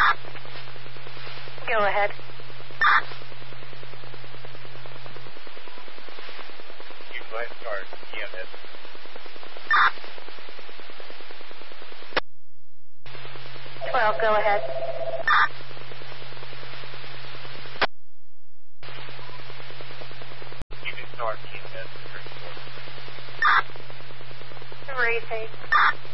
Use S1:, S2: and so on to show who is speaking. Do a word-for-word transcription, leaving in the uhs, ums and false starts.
S1: Go ahead.
S2: Use lifeguard E M S.
S1: twelve, go ahead.
S2: You can start E M S.
S1: Racing.